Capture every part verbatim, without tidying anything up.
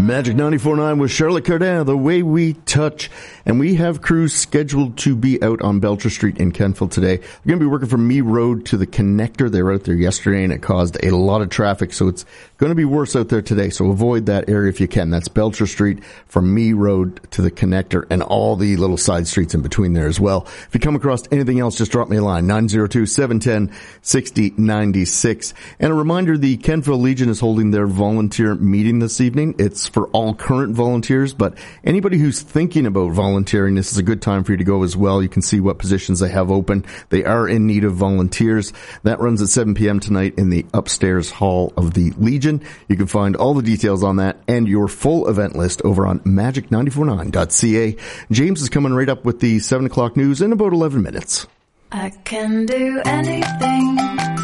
Magic ninety-four point nine with Charlotte Cardin, The Way We Touch. And we have crews scheduled to be out on Belcher Street in Kentville today. They're going to be working from Me Road to the connector. They were out there yesterday and it caused a lot of traffic, so it's going to be worse out there today. So avoid that area if you can. That's Belcher Street from Me Road to the connector and all the little side streets in between there as well. If you come across anything else, just drop me a line, nine oh two, seven one zero, six oh nine six. And a reminder, the Kentville Legion is holding their volunteer meeting this evening. It's for all current volunteers, but anybody who's thinking about volunteering, this is a good time for you to go as well. You can see what positions they have open. They are in need of volunteers. That runs at seven p.m. tonight in the upstairs hall of the Legion. You can find all the details on that and your full event list over on magic nine four nine dot c a. James is coming right up with the seven o'clock news in about eleven minutes. I can do anything.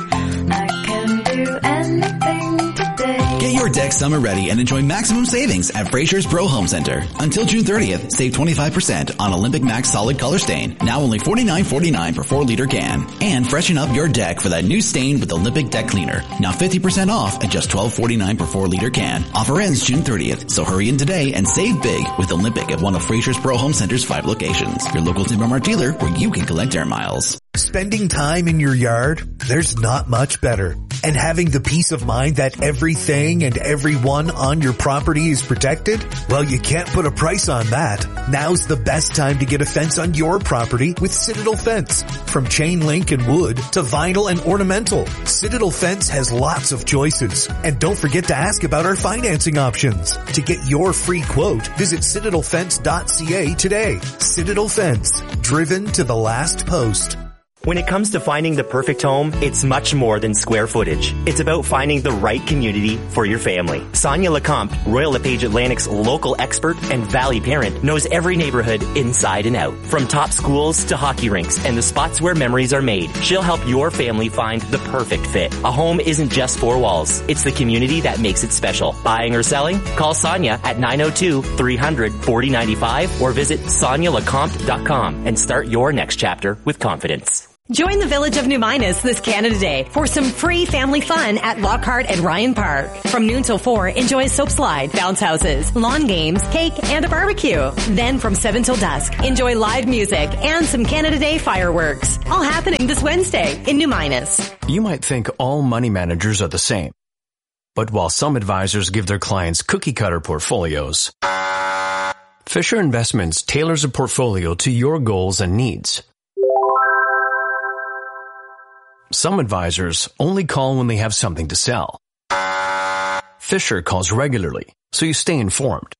I can do anything today. Get your deck summer ready and enjoy maximum savings at Fraser's Pro Home Center. Until June thirtieth, save twenty-five percent on Olympic Max Solid Color Stain. Now only forty-nine forty-nine per four liter can. And freshen up your deck for that new stain with Olympic Deck Cleaner. Now fifty percent off at just twelve forty-nine per four liter can. Offer ends June thirtieth, so hurry in today and save big with Olympic at one of Fraser's Pro Home Center's five locations. Your local Timber Mart dealer where you can collect air miles. Spending time in your yard? There's not much better. And having the peace of mind that everything and everyone on your property is protected? Well, you can't put a price on that. Now's the best time to get a fence on your property with Citadel Fence. From chain link and wood to vinyl and ornamental, Citadel Fence has lots of choices. And don't forget to ask about our financing options. To get your free quote, visit citadel fence dot c a today. Citadel Fence, driven to the last post. When it comes to finding the perfect home, it's much more than square footage. It's about finding the right community for your family. Sonia Lecomte, Royal LePage Atlantic's local expert and Valley parent, knows every neighborhood inside and out. From top schools to hockey rinks and the spots where memories are made, she'll help your family find the perfect fit. A home isn't just four walls. It's the community that makes it special. Buying or selling? Call Sonia at nine oh two, three hundred, forty ninety-five or visit sonia lecomte dot com and start your next chapter with confidence. Join the Village of New Minas this Canada Day for some free family fun at Lockhart and Ryan Park. From noon till four, enjoy a soap slide, bounce houses, lawn games, cake, and a barbecue. Then from seven till dusk, enjoy live music and some Canada Day fireworks. All happening this Wednesday in New Minas. You might think all money managers are the same. But while some advisors give their clients cookie-cutter portfolios, Fisher Investments tailors a portfolio to your goals and needs. Some advisors only call when they have something to sell. Fisher calls regularly, so you stay informed.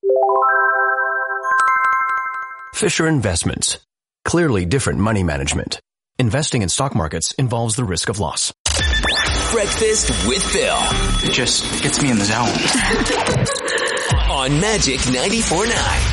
Fisher Investments. Clearly different money management. Investing in stock markets involves the risk of loss. Breakfast with Phil. It just gets me in the zone. On Magic ninety-four point nine.